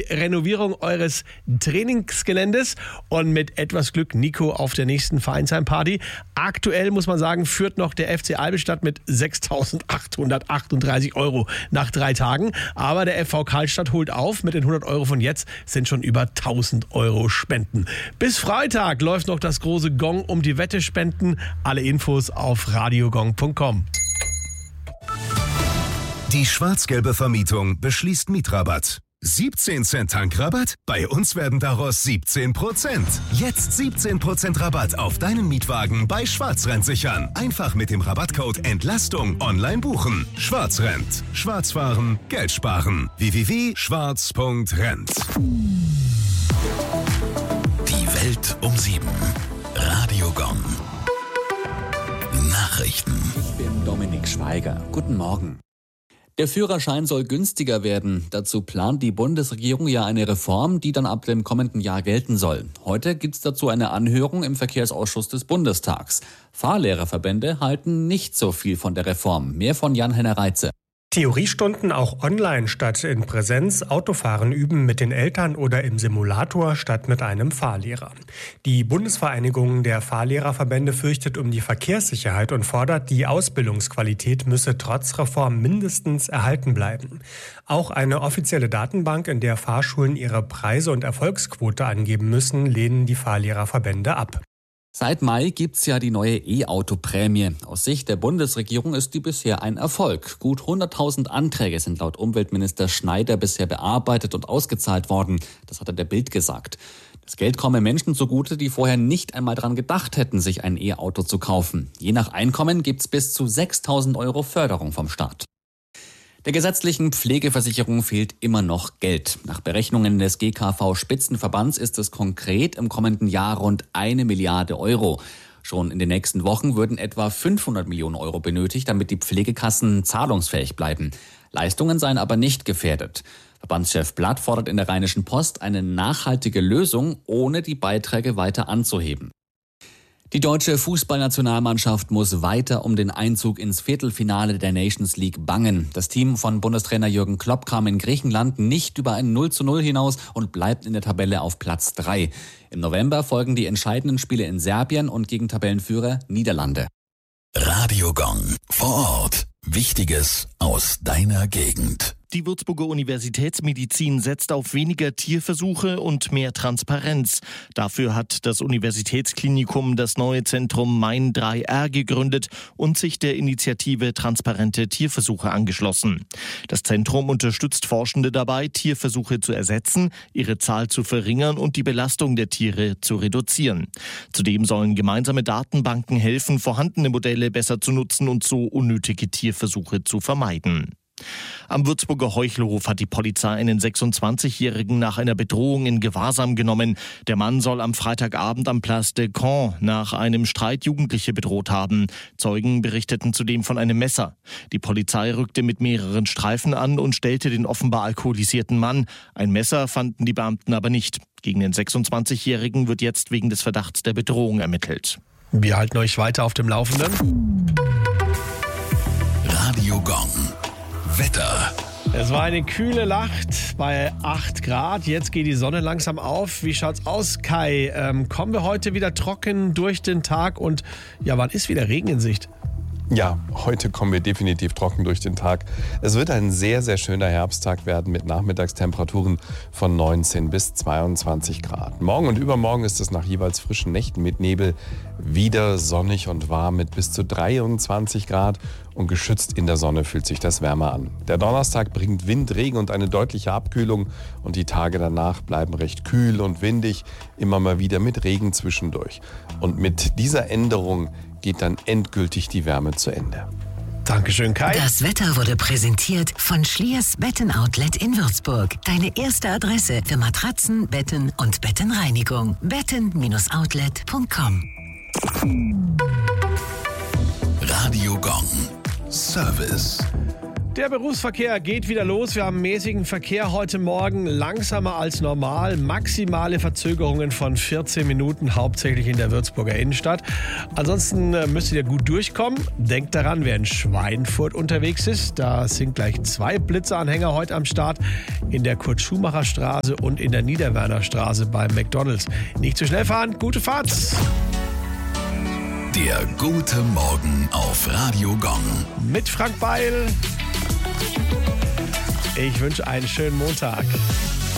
Renovierung eures Trainingsgeländes und mit etwas Glück Nico auf der nächsten Vereinsheimparty. Aktuell muss man sagen, führt noch der FC Albestadt mit 6.838 Euro nach 3 Tagen. Aber der FV Karlstadt holt auf. Mit den 100 Euro von jetzt sind schon über 1.000 Euro Spenden. Bis Freitag läuft noch das große Gong um die Wette spenden. Alle Infos auf radiogong.com. Die schwarz-gelbe Vermietung beschließt Mietrabatt. 17 Cent Tankrabatt? Bei uns werden daraus 17%. Jetzt 17% Rabatt auf deinen Mietwagen bei Schwarzrent sichern. Einfach mit dem Rabattcode Entlastung online buchen. Schwarzrent. Schwarz fahren, Geld sparen. www.schwarz.rent. Die Welt um 7. Radio Gong. Nachrichten. Ich bin Dominik Schweiger. Guten Morgen. Der Führerschein soll günstiger werden. Dazu plant die Bundesregierung ja eine Reform, die dann ab dem kommenden Jahr gelten soll. Heute gibt es dazu eine Anhörung im Verkehrsausschuss des Bundestags. Fahrlehrerverbände halten nicht so viel von der Reform. Mehr von Jan-Henner Reitze. Theoriestunden auch online statt in Präsenz, Autofahren üben mit den Eltern oder im Simulator statt mit einem Fahrlehrer. Die Bundesvereinigung der Fahrlehrerverbände fürchtet um die Verkehrssicherheit und fordert, die Ausbildungsqualität müsse trotz Reform mindestens erhalten bleiben. Auch eine offizielle Datenbank, in der Fahrschulen ihre Preise und Erfolgsquote angeben müssen, lehnen die Fahrlehrerverbände ab. Seit Mai gibt's ja die neue E-Auto-Prämie. Aus Sicht der Bundesregierung ist die bisher ein Erfolg. Gut 100.000 Anträge sind laut Umweltminister Schneider bisher bearbeitet und ausgezahlt worden. Das hat er der Bild gesagt. Das Geld komme Menschen zugute, die vorher nicht einmal dran gedacht hätten, sich ein E-Auto zu kaufen. Je nach Einkommen gibt's bis zu 6.000 Euro Förderung vom Staat. Der gesetzlichen Pflegeversicherung fehlt immer noch Geld. Nach Berechnungen des GKV-Spitzenverbands ist es konkret im kommenden Jahr rund 1 Milliarde Euro. Schon in den nächsten Wochen würden etwa 500 Millionen Euro benötigt, damit die Pflegekassen zahlungsfähig bleiben. Leistungen seien aber nicht gefährdet. Verbandschef Blatt fordert in der Rheinischen Post eine nachhaltige Lösung, ohne die Beiträge weiter anzuheben. Die deutsche Fußballnationalmannschaft muss weiter um den Einzug ins Viertelfinale der Nations League bangen. Das Team von Bundestrainer Jürgen Klopp kam in Griechenland nicht über ein 0:0 hinaus und bleibt in der Tabelle auf Platz 3. Im November folgen die entscheidenden Spiele in Serbien und gegen Tabellenführer Niederlande. Radio Gong. Vor Ort. Wichtiges aus deiner Gegend. Die Würzburger Universitätsmedizin setzt auf weniger Tierversuche und mehr Transparenz. Dafür hat das Universitätsklinikum das neue Zentrum Main3R gegründet und sich der Initiative Transparente Tierversuche angeschlossen. Das Zentrum unterstützt Forschende dabei, Tierversuche zu ersetzen, ihre Zahl zu verringern und die Belastung der Tiere zu reduzieren. Zudem sollen gemeinsame Datenbanken helfen, vorhandene Modelle besser zu nutzen und so unnötige Tierversuche zu vermeiden. Am Würzburger Heuchelhof hat die Polizei einen 26-Jährigen nach einer Bedrohung in Gewahrsam genommen. Der Mann soll am Freitagabend am Place de Caen nach einem Streit Jugendliche bedroht haben. Zeugen berichteten zudem von einem Messer. Die Polizei rückte mit mehreren Streifen an und stellte den offenbar alkoholisierten Mann. Ein Messer fanden die Beamten aber nicht. Gegen den 26-Jährigen wird jetzt wegen des Verdachts der Bedrohung ermittelt. Wir halten euch weiter auf dem Laufenden. Radio Gong. Wetter. Es war eine kühle Nacht bei 8 Grad. Jetzt geht die Sonne langsam auf. Wie schaut's aus, Kai? Kommen wir heute wieder trocken durch den Tag? Und ja, wann ist wieder Regen in Sicht? Ja, heute kommen wir definitiv trocken durch den Tag. Es wird ein sehr, sehr schöner Herbsttag werden mit Nachmittagstemperaturen von 19 bis 22 Grad. Morgen und übermorgen ist es nach jeweils frischen Nächten mit Nebel wieder sonnig und warm mit bis zu 23 Grad und geschützt in der Sonne fühlt sich das wärmer an. Der Donnerstag bringt Wind, Regen und eine deutliche Abkühlung und die Tage danach bleiben recht kühl und windig, immer mal wieder mit Regen zwischendurch. Und mit dieser Änderung geht dann endgültig die Wärme zu Ende. Dankeschön, Kai. Das Wetter wurde präsentiert von Schliers Betten-Outlet in Würzburg. Deine erste Adresse für Matratzen, Betten und Bettenreinigung. betten-outlet.com. Radio Gong. Service. Der Berufsverkehr geht wieder los. Wir haben mäßigen Verkehr heute Morgen, langsamer als normal. Maximale Verzögerungen von 14 Minuten, hauptsächlich in der Würzburger Innenstadt. Ansonsten müsstet ihr gut durchkommen. Denkt daran, wer in Schweinfurt unterwegs ist. Da sind gleich 2 Blitzeranhänger heute am Start. In der Kurt-Schumacher-Straße und in der Niederwerner-Straße beim McDonald's. Nicht zu schnell fahren, gute Fahrt! Der gute Morgen auf Radio Gong. Mit Frank Beil. Ich wünsche einen schönen Montag.